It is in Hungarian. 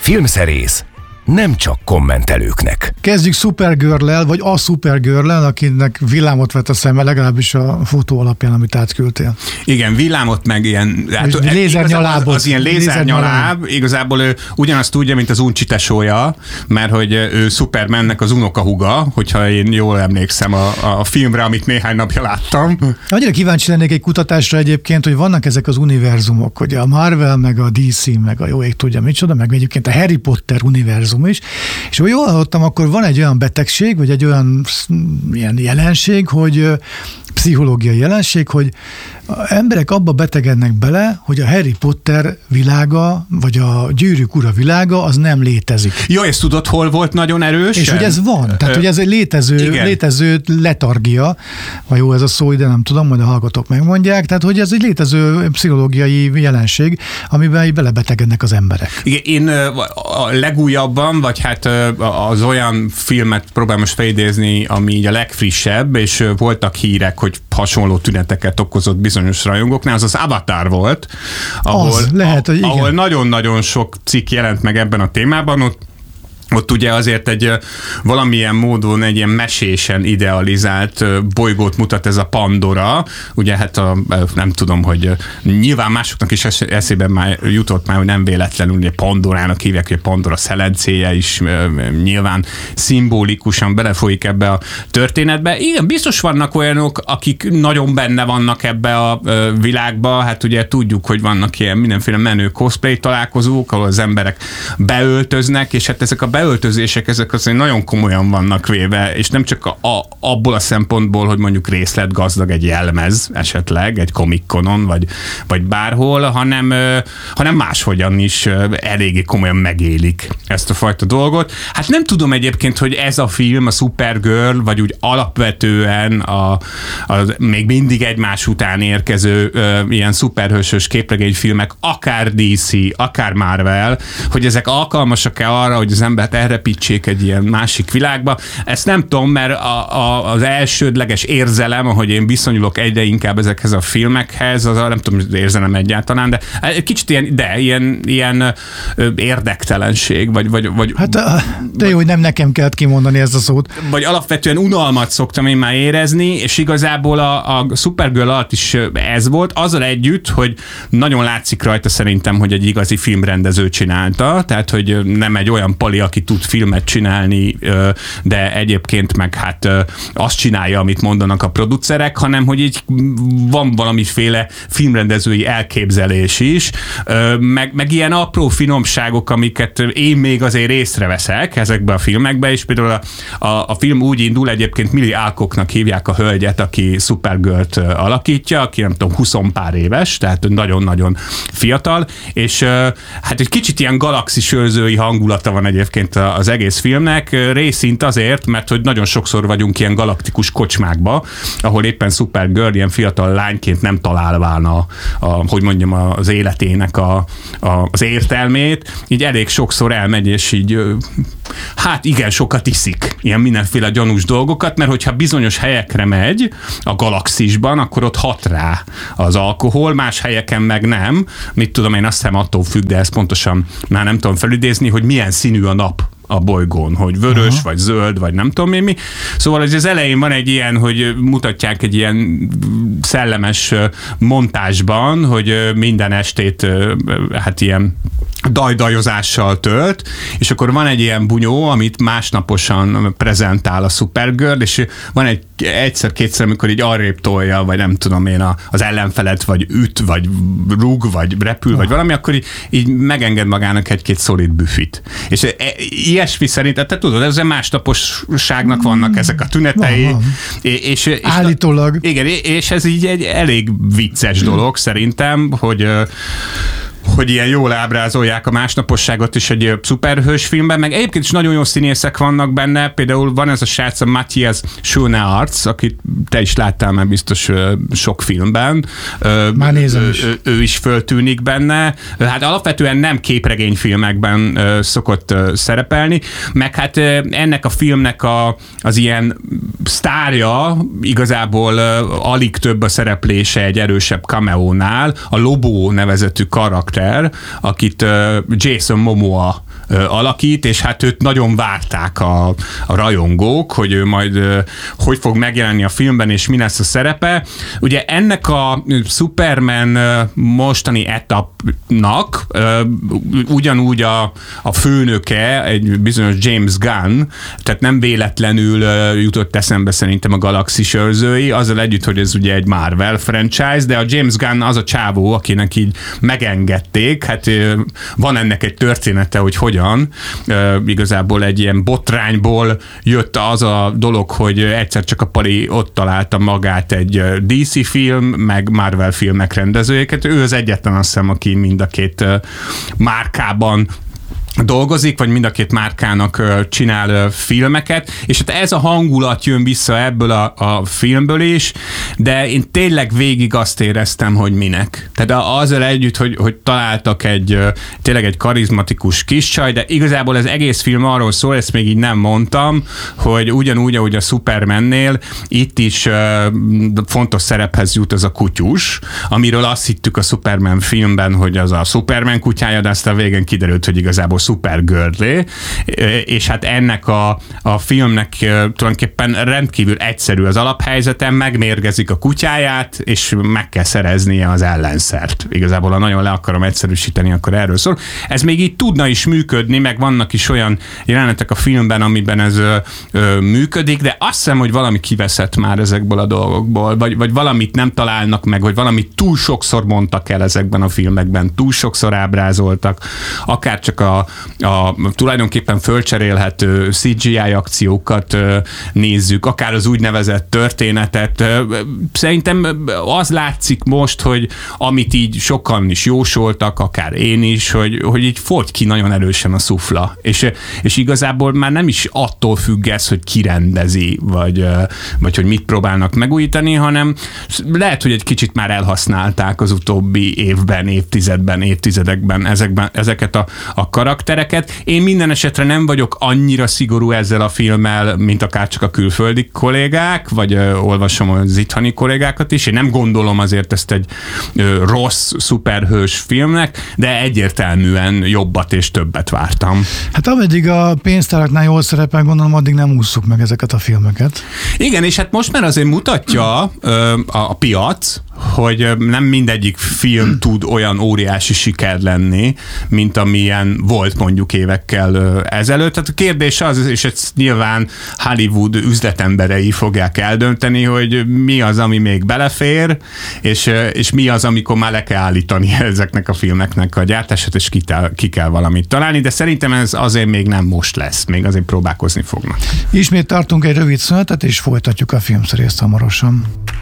Filmszerész nem csak kommentelőknek. Kezdjük Supergirl-lel, vagy a Supergirl-lel, akinek villámot vett a szeme, legalábbis a fotó alapján, amit átküldtél. Igen, villámot meg ilyen... Lézernyalábot. Az ilyen lézernyaláb, igazából ő ugyanazt tudja, mint az Uncsi tesója, mert hogy ő Supermannek az unokahúga, hogyha én jól emlékszem a filmre, amit néhány napja láttam. Annyira kíváncsi lennék egy kutatásra egyébként, hogy vannak ezek az univerzumok, hogy a Marvel, meg a DC, meg a jó ég tudja micsoda, meg egyébként a Harry Potter univerzum is, és ha jól hallottam, akkor van egy olyan betegség, vagy egy olyan ilyen jelenség, hogy pszichológiai jelenség, hogy emberek abba betegednek bele, hogy a Harry Potter világa, vagy a Gyűrűk ura világa, az nem létezik. Jó, ezt tudod, hol volt nagyon erős? És hogy ez van. Tehát, hogy ez egy létező letargia, vagy jó ez a szó, de nem tudom, majd a hallgatók megmondják, tehát, hogy ez egy létező pszichológiai jelenség, amiben belebetegednek az emberek. Igen, én a legújabban, vagy hát az olyan filmet próbálom most felidézni, ami így a legfrissebb, és voltak hírek, hogy hasonló tüneteket okozott bizonyos rajongóknál, az Avatar volt, ahol nagyon-nagyon sok cikk jelent meg ebben a témában, ott ugye azért valamilyen módon egy ilyen mesésen idealizált bolygót mutat ez a Pandora, ugye hát nem tudom, hogy nyilván másoknak is eszében már jutott már, hogy nem véletlenül, ugye Pandorának hívják, hogy Pandora szelencéje is nyilván szimbolikusan belefolyik ebbe a történetbe. Igen, biztos vannak olyanok, akik nagyon benne vannak ebbe a világba, hát ugye tudjuk, hogy vannak ilyen mindenféle menő cosplay találkozók, ahol az emberek beöltöznek, és hát ezek a beöltözések, ezek azért nagyon komolyan vannak véve, és nem csak abból a szempontból, hogy mondjuk részletgazdag egy jelmez esetleg, egy Comic-Conon, vagy bárhol, hanem máshogyan is eléggé komolyan megélik ezt a fajta dolgot. Hát nem tudom egyébként, hogy ez a film, a Supergirl, vagy úgy alapvetően a még mindig egymás után érkező ilyen szuperhősös képregényfilmek, akár DC, akár Marvel, hogy ezek alkalmasak-e arra, hogy az embert elrepítsék egy ilyen másik világba. Ezt nem tudom, mert az elsődleges érzelem, ahogy én viszonyulok egyre inkább ezekhez a filmekhez, az nem tudom, hogy érzelem egyáltalán, de egy kicsit ilyen érdektelenség, vagy hát de jó, hogy nem nekem kellett kimondani ezt a szót. Vagy alapvetően unalmat szoktam én már érezni, és igazából a Supergirl alatt is ez volt, azzal együtt, hogy nagyon látszik rajta szerintem, hogy egy igazi filmrendező csinálta, tehát, hogy nem egy olyan pali, aki tud filmet csinálni, de egyébként meg hát azt csinálja, amit mondanak a producerek, hanem hogy így van valamiféle filmrendezői elképzelés is, meg ilyen apró finomságok, amiket én még azért észreveszek ezekben a filmekben, és például a film úgy indul, egyébként Millie Alcocknak hívják a hölgyet, aki Supergirlt alakítja, aki nem tudom, 20 pár éves, tehát nagyon-nagyon fiatal, és hát egy kicsit ilyen galaxisőrzői hangulata van egyébként az egész filmnek, részint azért, mert hogy nagyon sokszor vagyunk ilyen galaktikus kocsmákba, ahol éppen Supergirl ilyen fiatal lányként nem találván hogy mondjam, az életének az értelmét, így elég sokszor elmegy, és így hát igen, sokat iszik ilyen mindenféle gyanús dolgokat, mert hogyha bizonyos helyekre megy a galaxisban, akkor ott hat rá az alkohol, más helyeken meg nem. Mit tudom én, azt hiszem attól függ, de ezt pontosan már nem tudom felidézni, hogy milyen színű a nap a bolygón, hogy vörös, vagy zöld, vagy nem tudom én mi. Szóval az elején van egy ilyen, hogy mutatják egy ilyen szellemes montázsban, hogy minden estét hát ilyen dajdajozással tölt, és akkor van egy ilyen bunyó, amit másnaposan prezentál a Supergirl, és van egyszer-kétszer, amikor így arrébb tolja, vagy nem tudom én, az ellenfelet, vagy üt, vagy rúg, vagy repül, vagy valami, akkor így megenged magának egy-két szolid büfit. És ilyesmi szerint, te tudod, ezzel másnaposságnak vannak ezek a tünetei. És állítólag. Igen, és ez így egy elég vicces dolog szerintem, hogy ilyen jól ábrázolják a másnaposságot is egy szuperhős filmben, meg egyébként is nagyon jó színészek vannak benne, például van ez a srác, a Matthias Schoenaerts, akit te is láttál már biztos sok filmben. Már nézem is. Ő is föltűnik benne. Hát alapvetően nem képregényfilmekben szokott szerepelni, meg hát ennek a filmnek az ilyen sztárja igazából alig több a szereplése egy erősebb cameónál, a Lobo nevezetű karakter, akit Jason Momoa alakít, és hát őt nagyon várták a rajongók, hogy ő majd hogy fog megjelenni a filmben, és mi lesz a szerepe. Ugye ennek a Superman mostani etapnak ugyanúgy a főnöke, egy bizonyos James Gunn, tehát nem véletlenül jutott eszembe szerintem a Galaxis őrzői, azzal együtt, hogy ez ugye egy Marvel franchise, de a James Gunn az a csávó, akinek így megengedték, hát van ennek egy története, hogy hogyan, igazából egy ilyen botrányból jött az a dolog, hogy egyszer csak a pali ott találta magát egy DC film, meg Marvel filmek rendezőjéket. Ő az egyetlen, azt hiszem, aki mind a két márkában dolgozik, vagy mind a két márkának csinál filmeket, és hát ez a hangulat jön vissza ebből a filmből is, de én tényleg végig azt éreztem, hogy minek. Tehát azzal együtt, hogy találtak tényleg egy karizmatikus kis csaj, de igazából az egész film arról szól, ezt még így nem mondtam, hogy ugyanúgy, ahogy a Supermannél, itt is fontos szerephez jut az a kutyus, amiről azt hittük a Superman filmben, hogy az a Superman kutyája, de aztán végén kiderült, hogy igazából Supergirl-é, és hát ennek a filmnek tulajdonképpen rendkívül egyszerű az alaphelyzete, megmérgezik a kutyáját, és meg kell szereznie az ellenszert. Igazából, ha nagyon le akarom egyszerűsíteni, akkor erről szól. Ez még így tudna is működni, meg vannak is olyan jelenetek a filmben, amiben ez működik, de azt hiszem, hogy valami kiveszett már ezekből a dolgokból, vagy valamit nem találnak meg, vagy valamit túl sokszor mondtak el ezekben a filmekben, túl sokszor ábrázoltak, akár csak a tulajdonképpen fölcserélhető CGI akciókat nézzük, akár az úgynevezett történetet. Szerintem az látszik most, hogy amit így sokan is jósoltak, akár én is, hogy így fogy ki nagyon erősen a szufla. És igazából már nem is attól függ ez, hogy ki rendezi, vagy hogy mit próbálnak megújítani, hanem lehet, hogy egy kicsit már elhasználták az utóbbi évben, évtizedekben ezeket a karaktereket. Én minden esetre nem vagyok annyira szigorú ezzel a filmmel, mint akár csak a külföldi kollégák, vagy olvasom az itthoni kollégákat is. Én nem gondolom azért ezt egy rossz, szuperhős filmnek, de egyértelműen jobbat és többet vártam. Hát ameddig a pénztáraknál jól szerepel, gondolom, addig nem ússzuk meg ezeket a filmeket. Igen, és hát most már azért mutatja a piac, hogy nem mindegyik film tud olyan óriási siker lenni, mint amilyen volt mondjuk évekkel ezelőtt. Tehát a kérdés az, és ezt nyilván Hollywood üzletemberei fogják eldönteni, hogy mi az, ami még belefér, és mi az, amikor már le kell állítani ezeknek a filmeknek a gyártását, és ki kell valamit találni, de szerintem ez azért még nem most lesz, még azért próbálkozni fognak. Ismét tartunk egy rövid szünetet, és folytatjuk a filmszerészt hamarosan.